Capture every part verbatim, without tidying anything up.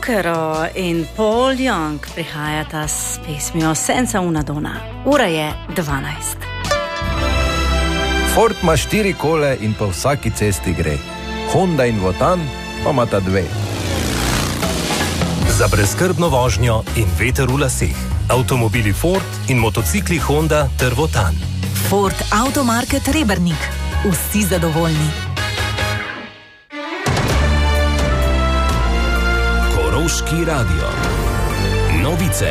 Zucchero in Paul Young prihajata s pesmijo Senza una donna. Ura je dvanajst. Ford ima štiri kole in po vsaki cesti gre. Honda in Wotan pa imata dve. Za brezskrbno vožnjo in veter v laseh. Avtomobili Ford in motocikli Honda ter Wotan. Ford Automarket Rebernik. Vsi zadovoljni. Koroški radio. Novice.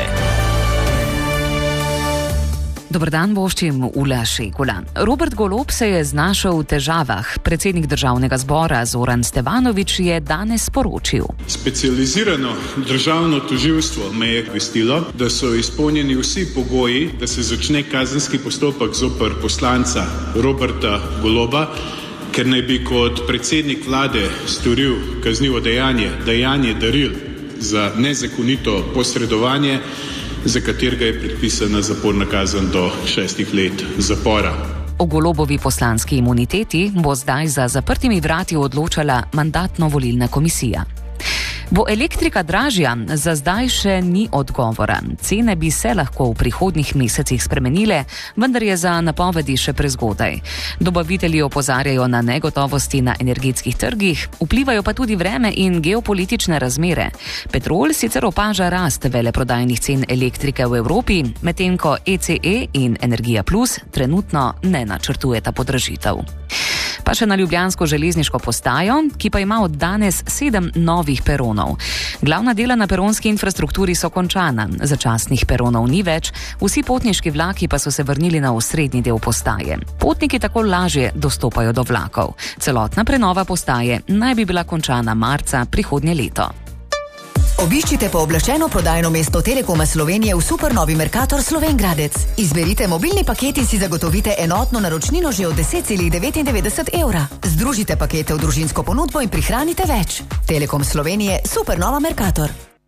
Dobar dan, voščim Ula Šekula. Robert Golob se je znašel v težavah. Predsednik državnega zbora Zoran Stevanović je danes sporočil. Specializirano državno tožilstvo me je obvestilo, da so izpolnjeni vsi pogoji, da se začne kazenski postopek zoper poslanca Roberta Goloba, ker naj bi kot predsednik vlade storil kaznivo dejanje, dejanje daril za nezakonito posredovanje, za katerega je predpisana zaporna kazen do šestih let zapora. O Golobovi poslanski imuniteti bo zdaj za zaprtimi vrati odločala mandatno-volilna komisija. Bo elektrika dražja? Za zdaj še ni odgovora. Cene bi se lahko v prihodnjih mesecih spremenile, vendar je za napovedi še prezgodaj. Dobavitelji opozarjajo na negotovosti na energetskih trgih, vplivajo pa tudi vreme in geopolitične razmere. Petrol sicer opaža rast veleprodajnih cen elektrike v Evropi, medtem ko E C E in Energija Plus trenutno ne načrtujeta podražitev. Pa še na ljubljansko železniško postajo, ki pa ima od danes sedem novih peronov. Glavna dela na peronski infrastrukturi so končana, začasnih peronov ni več, vsi potniški vlaki pa so se vrnili na osrednji del postaje. Potniki tako lažje dostopajo do vlakov. Celotna prenova postaje naj bi bila končana marca prihodnje leto. Obiščite pooblaščeno prodajno mesto Telekoma Slovenije v supernovi Mercator Slovenj Gradec. Izberite mobilni paket in si zagotovite enotno naročnino že od deset celih devetindevetdeset evra. Združite pakete v družinsko ponudbo in prihranite več. Telekom Slovenije, supernova Mercator.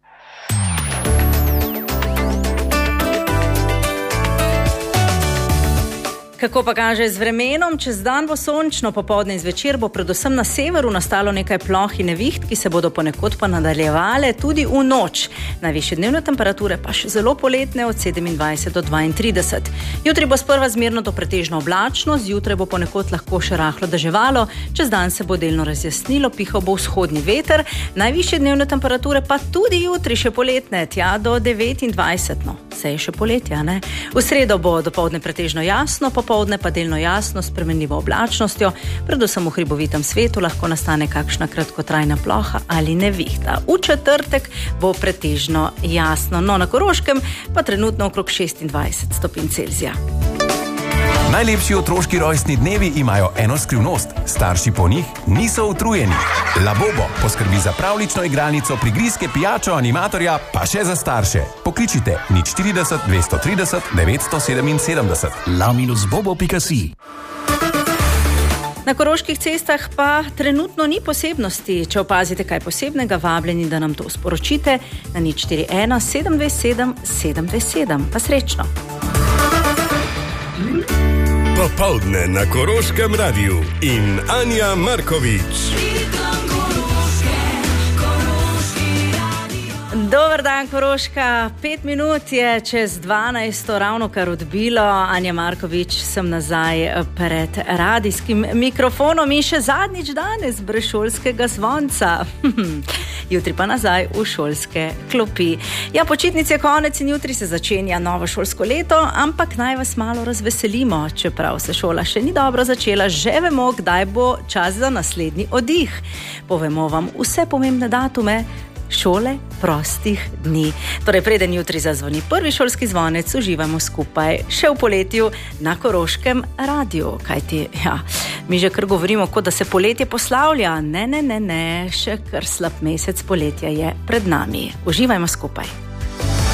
Kako pa kaže z vremenom? Čez dan bo sončno, popoldne in zvečer bo predvsem na severu nastalo nekaj ploh in neviht, ki se bodo ponekod pa nadaljevale tudi v noč. Najvišje dnevne temperature pa še zelo poletne od sedemindvajset do dvaintrideset. Jutri bo sprva zmerno do pretežno oblačno, zjutraj bo ponekod lahko še rahlo deževalo, čez dan se bo delno razjasnilo, pihal bo vzhodni veter, najvišje dnevne temperature pa tudi jutri še poletne, tja do devetindvajset. No, se je še poletje, ne? V sredo bo dopoldne pretežno jasno, popoldne pa delno jasno s spremenljivo oblačnostjo, predvsem v hribovitem svetu lahko nastane kakšna kratkotrajna ploha ali nevihta. V četrtek bo pretežno jasno, no na Koroškem pa trenutno okrog šestindvajset stopinj Celzija. Najlepši otroški rojstni dnevi imajo eno skrivnost. Starši po njih niso utrujeni. Labobo poskrbi za pravlično igralnico, prigrizke, pijačo, animatorja, pa še za starše. Pokličite nič štirideset dvesto trideset devetsto sedeminsedemdeset. la minus bobo pika si. Na koroških cestah pa trenutno ni posebnosti. Če opazite kaj posebnega, vabljeni, da nam to sporočite na nič štiri ena sedem dve sedem sedem dve sedem. Pa srečno! Popoldne na Koroškem radiju in Anja Markovič. Dober dan, Koroška. Pet minut je čez dvanajsto ravno kar odbilo. Anja Markovič, sem nazaj pred radijskim mikrofonom in še zadnjič danes brez šolskega zvonca. Jutri pa nazaj v šolske klopi. Ja, počitnice konec in jutri se začenja novo šolsko leto, ampak naj vas malo razveselimo. Čeprav se šola še ni dobro začela, že vemo, kdaj bo čas za naslednji oddih. Povemo vam vse pomembne datume šole prostih dni. Torej, preden jutri zazvoni prvi šolski zvonec, uživamo skupaj še v poletju na Koroškem radiju. Kajti, ja, mi že kar govorimo, kot da se poletje poslavlja. Ne, ne, ne, ne, še kar slab mesec poletja je pred nami. Uživajmo skupaj.